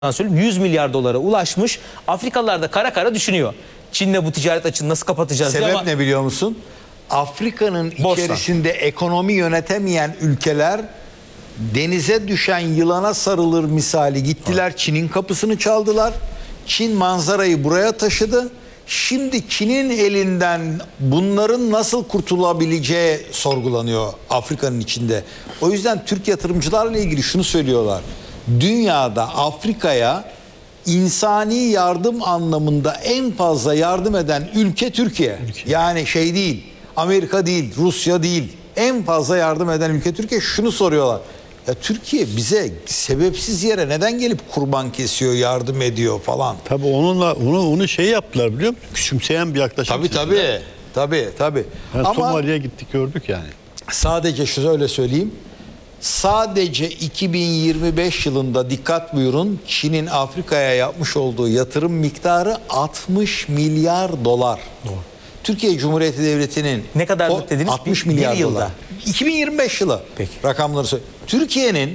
söyleyeyim 100 milyar dolara ulaşmış. Afrikalılar da kara kara düşünüyor. Çin'le bu ticaret açığını nasıl kapatacağız diye. Sebep ama ne biliyor musun? Afrika'nın içerisinde ekonomi yönetemeyen ülkeler denize düşen yılana sarılır misali gittiler, Çin'in kapısını çaldılar. Çin manzarayı buraya taşıdı. Şimdi Çin'in elinden bunların nasıl kurtulabileceği sorgulanıyor Afrika'nın içinde. O yüzden Türk yatırımcılarla ilgili şunu söylüyorlar. Dünyada Afrika'ya insani yardım anlamında en fazla yardım eden ülke Türkiye. Yani şey değil, Amerika değil, Rusya değil. En fazla yardım eden ülke Türkiye. Şunu soruyorlar. Ya Türkiye bize sebepsiz yere neden gelip kurban kesiyor, yardım ediyor falan. Tabii onu şey yaptılar biliyor musun? Küçümseyen bir yaklaşım. Tabii. Yani Ama Somali'ye gittik gördük yani. sadece şöyle söyleyeyim. Sadece 2025 yılında dikkat buyurun, Çin'in Afrika'ya yapmış olduğu yatırım miktarı 60 milyar dolar. Doğru. Türkiye Cumhuriyeti Devleti'nin Ne kadarlık dediniz? 60 Bir milyar yılda. dolar. 2025 yılı. Peki. Rakamları söyle. Türkiye'nin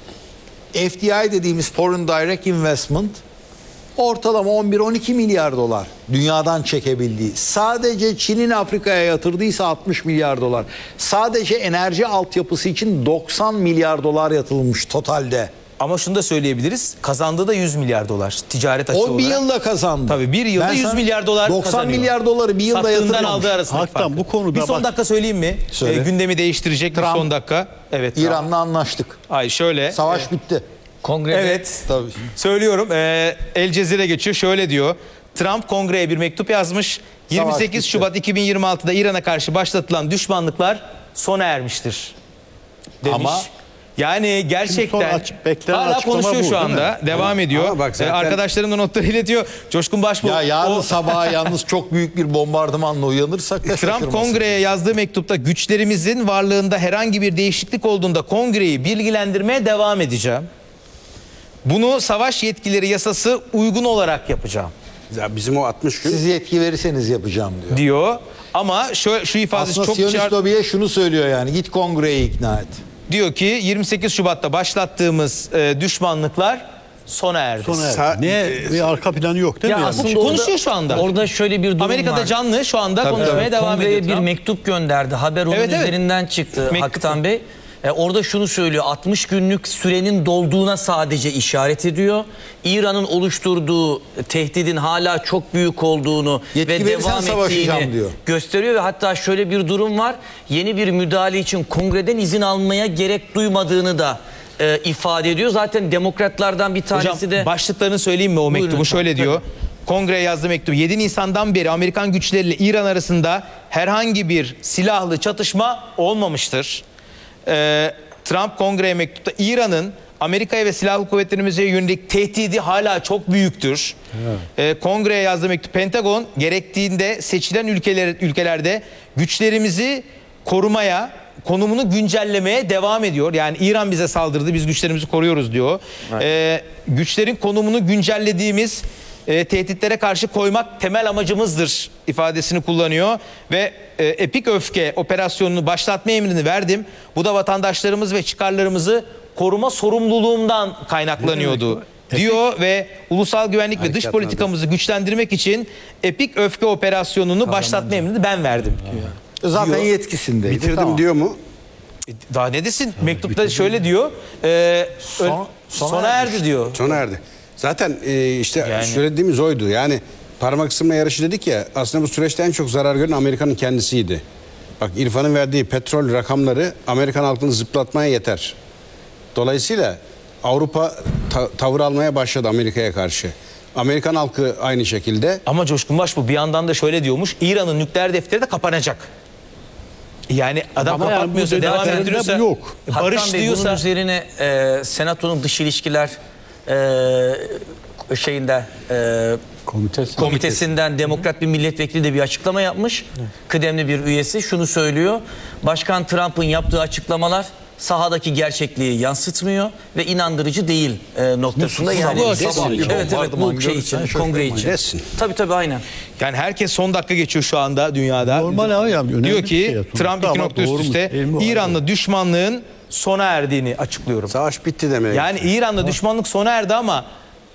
FDI dediğimiz Foreign Direct Investment ortalama 11-12 milyar dolar dünyadan çekebildiği. Sadece Çin'in Afrika'ya yatırdıysa 60 milyar dolar. Sadece enerji altyapısı için 90 milyar dolar yatırılmış totalde. ama şunu da söyleyebiliriz. Kazandığı da 100 milyar dolar ticaret açığı olarak. O bir yılda kazandı. Tabii bir yılda Ben 100 sana milyar dolar 90 kazanıyor. milyar doları bir yılda Sattığından yatırılmış. aldığı arasındaki Haktan farkı. bu konuda bir son bak- dakika söyleyeyim mi? Söyle. Gündemi değiştirecek bir Trump. son dakika. Evet. İran'la anlaştık. Ay şöyle. Savaş bitti. Kongrede Evet. Tabii. Söylüyorum. El Cezire geçiyor. Şöyle diyor. Trump kongreye bir mektup yazmış. 28 bitti. Şubat 2026'da İran'a karşı başlatılan düşmanlıklar sona ermiştir demiş. Ama- yani Şimdi gerçekten son beklenen hala açıklama konuşuyor bu, şu değil anda. Devam ediyor. Ama bak zaten- Arkadaşlarım da notları iletiyor. Coşkun Başbuğ. Ya yarın o- sabah yalnız çok büyük bir bombardımanla uyanırsak da Trump şaşırmasın. kongreye yazdığı mektupta güçlerimizin varlığında herhangi bir değişiklik olduğunda kongreyi bilgilendirmeye devam edeceğim. Bunu savaş yetkileri yasası uygun olarak yapacağım Ya bizim o 60 gün Siz yetki verirseniz yapacağım diyor. diyor. Ama şu ifadesi Aslında çok Siyonist lobiye şunu söylüyor yani, git kongreyi ikna et. diyor ki 28 Şubat'ta başlattığımız düşmanlıklar sona erdi. Ne bir arka planı yok değil mi? Yani? aslında Konuşuyor şu anda. Orada şöyle bir durum Amerika'da var. canlı şu anda konuşmaya devam Kongreye ediyor. bir Trump. mektup gönderdi. Haber onun Evet, evet. üzerinden çıktı Mektup. Haktan Bey. Orada şunu söylüyor. 60 günlük sürenin dolduğuna sadece işaret ediyor. İran'ın oluşturduğu tehdidin hala çok büyük olduğunu Yetki ve verirsen devam savaşacağım ettiğini diyor. gösteriyor ve hatta şöyle bir durum var. Yeni bir müdahale için kongreden izin almaya gerek duymadığını da ifade ediyor. Zaten demokratlardan bir tanesi Hocam de başlıklarını söyleyeyim mi o mektubu? lütfen. Şöyle diyor. Kongreye yazdığı mektup 7 Nisan'dan beri Amerikan güçleriyle İran arasında herhangi bir silahlı çatışma olmamıştır. Trump kongreye mektupta İran'ın Amerika'ya ve silahlı kuvvetlerimize yönelik tehdidi hala çok büyüktür. Kongreye yazdığı mektup Pentagon gerektiğinde seçilen ülkelerde güçlerimizi korumaya, konumunu güncellemeye devam ediyor. Yani İran bize saldırdı, biz güçlerimizi koruyoruz diyor. Güçlerin konumunu güncellediğimiz tehditlere karşı koymak temel amacımızdır ifadesini kullanıyor ve Epik Öfke operasyonunu başlatma emrini verdim. Bu da vatandaşlarımız ve çıkarlarımızı koruma sorumluluğumdan kaynaklanıyordu diyor ve ulusal güvenlik ve dış politikamızı güçlendirmek için Epik Öfke operasyonunu başlatma emrini ben verdim. Zaten Diyor. yetkisindeydi. bitirdim Tamam. diyor mu? Daha ne desin? Mektupta şöyle diyor. Sona erdi diyor. Sona erdi. Zaten işte Yani- söylediğimiz oydu. Yani parmak ısırma yarışı dedik ya, aslında bu süreçte en çok zarar gören Amerika'nın kendisiydi. Bak İrfan'ın verdiği petrol rakamları Amerikan halkını zıplatmaya yeter. Dolayısıyla Avrupa tavır almaya başladı Amerika'ya karşı. Amerikan halkı aynı şekilde. Ama Coşkun Başbuğ bir yandan da şöyle diyormuş. İran'ın nükleer defteri de kapanacak. Yani adam Ama yani kapatmıyorsa bu devam detaylarında ettiriyorsa bu yok. barış Haktan Bey, diyorsa bunun üzerine Senato'nun dış ilişkiler komitesinden demokrat bir milletvekili de bir açıklama yapmış. Kıdemli bir üyesi şunu söylüyor. Başkan Trump'ın yaptığı açıklamalar sahadaki gerçekliği yansıtmıyor ve inandırıcı değil noktasında. Yani evet bu şey için, kongre için. Desin. Tabii aynen. yani herkes son dakika geçiyor şu anda dünyada. Normal abi yani, önemli Diyor bir ki şey ya. Trump iki Ama nokta üst doğru mu, üste değil mi o? İran'la düşmanlığın sona erdiğini açıklıyorum. Savaş bitti demeye. Yani İran'la düşmanlık sona erdi ama